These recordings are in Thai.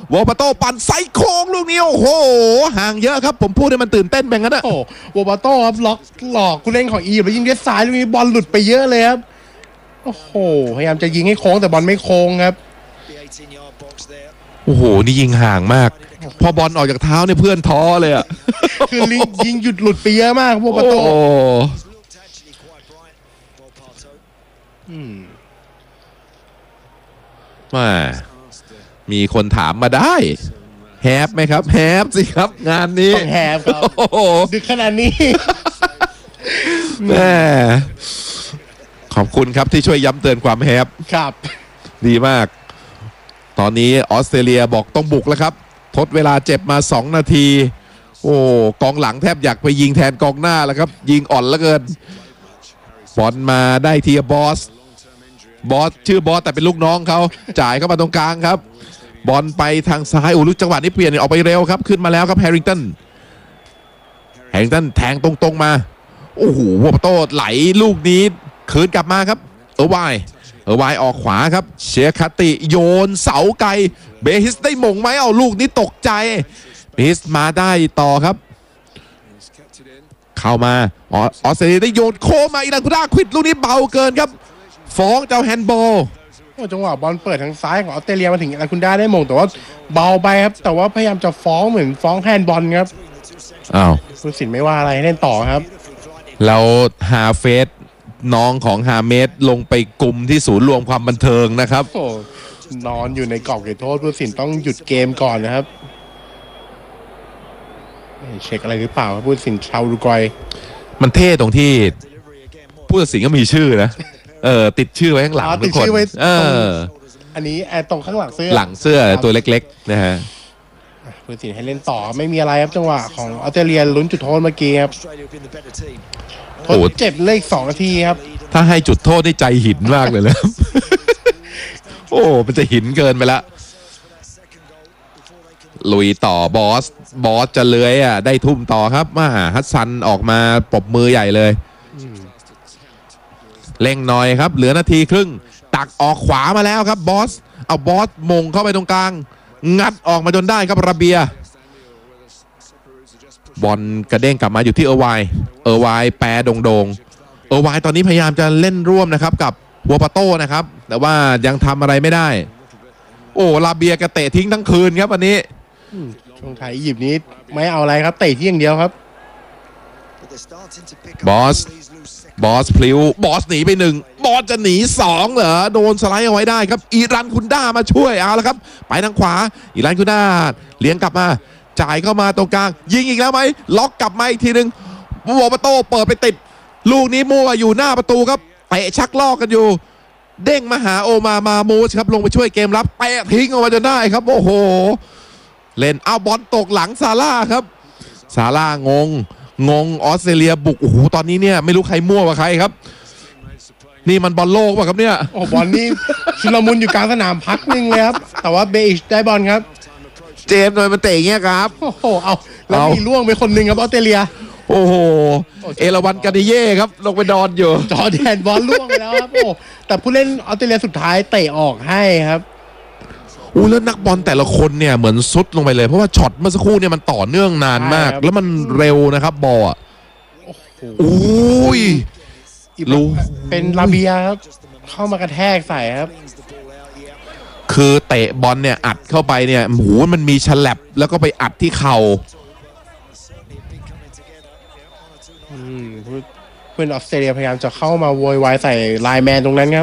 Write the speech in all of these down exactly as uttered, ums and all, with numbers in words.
วอลปาโต้ปั่นไซโค้งลูกนี้โอ้โหห่างเยอะครับผมพูดให้มันตื่นเต้นแบบนั้นนะโอ้วอลปาโต้ครับล็อกหลอกผู้เล่นของอียิปต์แล้วยิงด้วยซ้ายลูกนี้บอลหลุดไปเยอะเลยครับโอ้โหพยายามจะยิงให้โค้งแต่บอลไม่โค้งครับโอ้โหนี่ยิงห่างมากพอบอลออกจากเท้าเนี่ยเพื่อนท้อเลยอ่ะคือยิงหยุดหลุดไปเยอะมากวอลปาโต้มามีคนถามมาได้แฮปไหมครับแฮปสิครับงานนี้ต้องแฮปครับดึกขนาดนี้แม่ขอบคุณครับที่ช่วยย้ำเตือนความแฮปครับดีมากตอนนี้ออสเตรเลียบอกต้องบุกแล้วครับทดเวลาเจ็บมาสองนาทีโอ้กองหลังแทบอยากไปยิงแทนกองหน้าแล้วครับยิงอ่อนเหลือเกินบอลมาได้ทีบอสบอสชื่อบอสแต่เป็นลูกน้องเขาจ่ายเข้ามาตรงกลางครับบอลไปทางซ้ายโอ้ลูกจังหวะนี้เปลี่ยนออกไปเร็วครับขึ้นมาแล้วครับแฮร์ริงตันแฮร์ริงตันแทงตรงๆมาโอ้โหวอลปาโต้ไหลลูกนี้คืนกลับมาครับเออร์ไวเออร์ไวออกขวาครับเชียคาติโยนเสาไกลเบฮิสได้มงไหมเอาลูกนี้ตกใจเบฮิสมาได้ต่อครับเข้ามาออสเตรเลียได้โยนโค้งมาอีรันคุด้าควิดลูกนี้เบาเกินครับฟ้องเจ้าแฮนด์บอลจังหวะบอลเปิดทางซ้ายของออสเตรเลียมาถึงอาคุณด้าได้มงแต่ว่าเบาไปครับแต่ว่าพยายามจะฟ้องเหมือนฟ้องแฮนด์บอลครับอ้าวผู้ตัดสินไม่ว่าอะไรเล่นต่อครับแล้วฮาเฟสน้องของฮาเมสลงไปกลุ่มที่ศูนย์รวมความบันเทิงนะครับโอ้นอนอยู่ในกรอบเขตโทษผู้ตัดสินต้องหยุดเกมก่อนนะครับเช็คอะไรหรือเปล่าครับผู้ตัดสินชาวอุรุกวัยมันเท่ตรงที่ผู้ตัดสินก็มีชื่อนะเออติดชื่อไว้ข้างหลังทุกคนเอออันนี้แอตรงข้างหลังเสื้อหลังเสื้อตัวเล็กๆนะฮะผู้ตัดสินให้เล่นต่อไม่มีอะไรครับจังหวะของออสเตรเลียลุ้นจุดโทษเมื่อกี้ครับโอ้เจ็บเลขสองนาทีครับถ้าให้จุดโทษได้ใจหินมากเลยนะโอ้มันจะหินเกินไปละลุยต่อบอสบอสจะเลื้อยอ่ะได้ทุ่มต่อครับมาฮัสซันออกมาปรบมือใหญ่เลยเร่งหน่อยครับเหลือนาทีครึ่งตักออกขวามาแล้วครับบอสเอาบอสมงเข้าไปตรงกลางงัดออกมาจนได้ครับระเบียบอลกระเด้งกลับมาอยู่ที่เออร์ไวเออร์ไวแปรโด่งๆเออร์ไวตอนนี้พยายามจะเล่นร่วมนะครับกับวอลปาโต้นะครับแต่ว่ายังทำอะไรไม่ได้โอ้ลาเบียกระเตะทิ้งทั้งคืนครับวันนี้ช่วงท้ายอียิปต์นี้ไม่เอาอะไรครับเตะที่อย่างเดียวครับบอสบอสพลิ้วบอสหนีไปหนึ่งบอสจะหนีสองเหรอโดนสไลด์เอาไว้ได้ครับอีรันคุนด้ามาช่วยเอาละครับไปทางขวาอีรันคุนด้าเลี้ยงกลับมาจ่ายเข้ามาตรงกลางยิงอีกแล้วไหมล็อกกลับมาอีกทีหนึ่งวอลปาโต้เปิดไปติดลูกนี้มั่วอยู่หน้าประตูครับเตะชักลอกกันอยู่เด้งมาหาโอมามาโมสครับลงไปช่วยเกมรับเตะทิ้งออกมาจนได้ครับโอ้โหเล่นเอาบอลตกหลังซาร่าครับซาร่างงงงออสเตรเลียบุกโอ้โหตอนนี้เนี่ยไม่รู้ใครมั่วกว่าใครครับนี่มันบอลโลกป่ะครับเนี่ยโอ้บอลนี่ชุลมุนอยู่กลางสนามพักนึงเลยครับแต่ว่าเบอิชได้บอลครับเจมส์หน่อยมันเตะอย่างเงี้ยครับโอ้โหเอาแล้วมีล่วงไปคนหนึ่งครับออสเตรเลียโอ้โหเอราวันกาดิเย่ครับลงไปนอนอยู่จอแดนบอลล่วงไปแล้วครับโอ้แต่ผู้เล่นออสเตรเลียสุดท้ายเตะออกให้ครับอู้แล้วนักบอลแต่ละคนเนี่ยเหมือนซุดลงไปเลยเพราะว่าช็อตเมื่อสักครู่เนี่ยมันต่อเนื่องนานมากแล้วมันเร็วนะครับบอลโอ้ยรู้เป็นลาเบียครับเข้ามากระแทกใส่ครับคือเตะบอลเนี่ยอัดเข้าไปเนี่ยโหมันมีฉลับแล้วก็ไปอัดที่เข่าเพื่อนออสเตรเลียพยายามจะเข้ามาโวยวายใส่ไลน์แมนตรงนั้นครับ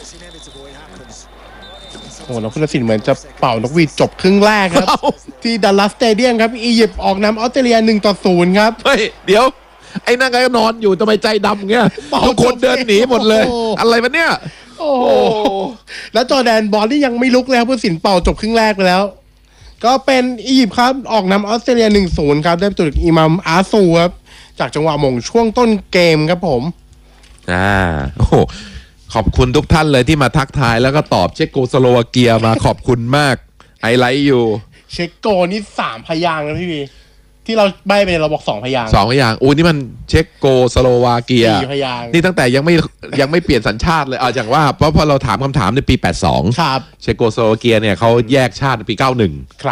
โอ้แล้วผู้ตัดสินเหมือนจะเป่านกหวีดจบครึ่งแรกครับที่ดัลลัสสเตเดียมครับอียิปต์ออกนำออสเตรเลียหนึ่งต่อศูนย์ครับเฮ้ยเดี๋ยวไอ้นั่งก็นอนอยู่ทำไมใจดำเงี้ยทุกคนเดินหนีหมดเลยอะไรวะเนี่ยโอ้แล้วจอแดนบอลที่ยังไม่ลุกเลยครับผู้ตัดสินเป่าจบครึ่งแรกไปแล้วก็เป็นอียิปต์ครับออกนำออสเตรเลียหนึ่งศูนย์ครับได้ประตูจากอิมามอาซูครับจากจังหวะมงช่วงต้นเกมครับผมอ่าโอ้ขอบคุณทุกท่านเลยที่มาทักทายแล้วก็ตอบเช็กโกสโลวาเกียมาขอบคุณมากไอไลท์อยู่เช็กโกนี่สามพยางค์นะพี่วีที่เราใบไปเราบอกสองพยางค์สองพยางค์โอ้นี่มันเช็กโกสโลวาเกียสี่พยางค์นี่ตั้งแต่ยังไม่ยังไม่เปลี่ยนสัญชาติเลยเอาอย่างว่าเพราะพอเราถามคำถามในปีแปดสิบสองครับเช็กโกสโลวาเกียเนี่ยเขาแยกชาติในปีเก้าสิบเอ็ด